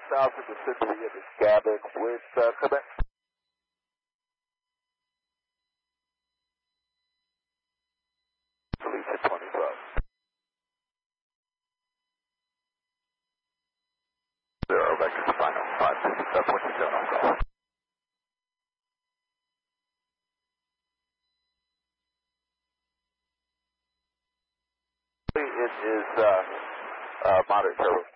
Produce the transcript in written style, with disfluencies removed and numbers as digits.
south of the city of Gabon with Quebec. Felicia 25. 0, vector final 557.7 on call. It is moderate turbo.